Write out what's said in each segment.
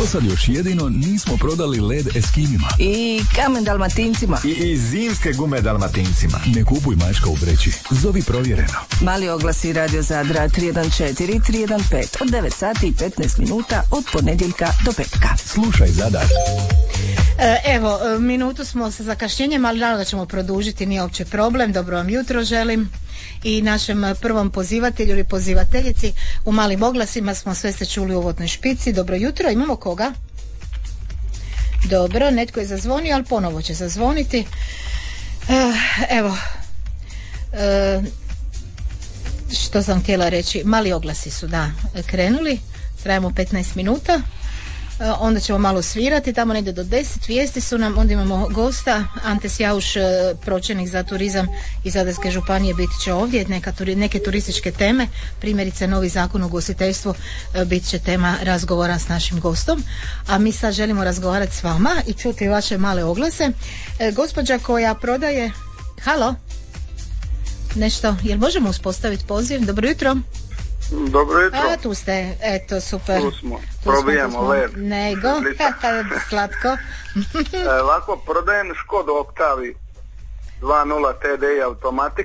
sad još jedino nismo prodali led Eskimima. I kamen Dalmatincima. I zimske gume Dalmatincima. Ne kupuj mačka u vreći. Zovi Provjereno. Mali oglasi Radio Zadra 314 315 od 9 sati i 15 minuta od ponedjeljka do petka. Slušaj Zadar. Evo, minutu smo sa zakašnjenjem, ali naravno da ćemo produžiti, nije uopće problem. Dobro vam jutro želim i našem prvom pozivatelju ili pozivateljici. U malim oglasima smo, sve ste čuli u uvodnoj špici. Dobro jutro, imamo koga? Dobro, netko je zazvonio, ali ponovo će zazvoniti. Evo, što sam htjela reći, mali oglasi su krenuli, trajamo 15 minuta. Onda ćemo malo svirati, tamo negdje do 10, vijesti su nam, onda imamo gosta, Ante Sjauš, pročelnik za turizam iz Zadarske županije, biti će ovdje, neke turističke teme, primjerice novi zakon o ugostiteljstvu, bit će tema razgovora s našim gostom, a mi sad želimo razgovarati s vama i čuti vaše male oglase. Gospođa koja prodaje, halo, nešto, jel možemo uspostaviti poziv? Dobro jutro. Dobro jutro. A, tu ste, eto, super. Tu smo, probijamo led. Nego, slatko. Lako, prodajem Škodu Octavia 2.0 TDI Automatic,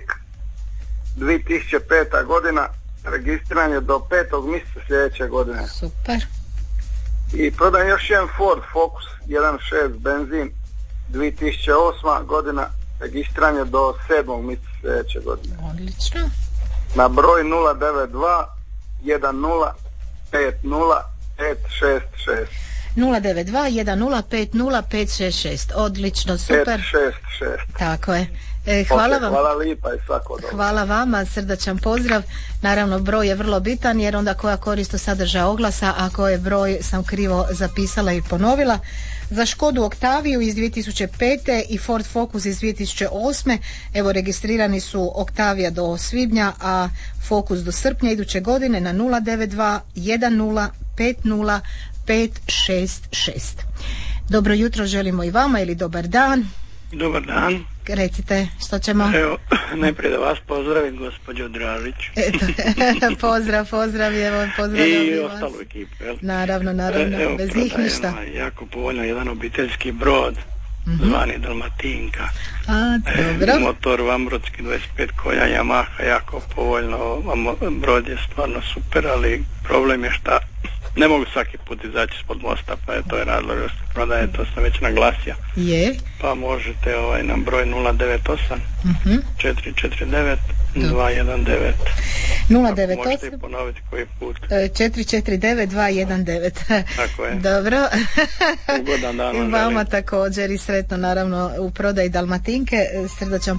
2005. godina, registriran je do 5. mjeseca sljedeće godine. Super. I prodajem još jedan Ford Focus 1.6 benzin, 2008. godina, registriran je do 7. mjeseca sljedeće godine. Odlično. Na broj 092 10 50 566. 092 10 50 566. Odlično, super. 566. Tako je. Hvala vam. Hvala lipa i svako dobro. Hvala vama, srdačan pozdrav. Naravno, broj je vrlo bitan jer onda koja koristi sadržaja oglasa, a koji broj sam krivo zapisala i ponovila. Za Škodu Octaviju iz 2005. i Ford Focus iz 2008. Evo, registrirani su Octavia do svibnja, a Focus do srpnja iduće godine na 092 10 50 566. Dobro jutro želimo i vama, ili dobar dan. Dobar dan. Recite, što ćemo? Evo, najprije da vas pozdravim, gospođo Dražić. Pozdrav, evo, pozdravljam i vas. ostalu ekipu, jel? Naravno, Evo, bez njih ništa. Jako povoljno, jedan obiteljski brod, zvani Dalmatinka. A, dobro. Motor Vambrodski 25 konja, Yamaha, jako povoljno. Brod je stvarno super, ali problem je šta ne mogu svaki put izaći ispod mosta, pa je to je razlog da se prodaje, to sam već naglasio. Je. Pa možete na broj 098 449 219. 098 možete ponoviti koji put. 449 219. Tako je. Dobro. Ugodan dan vam vama želim. također i sretno, naravno, u prodaji Dalmatinke. Srdačan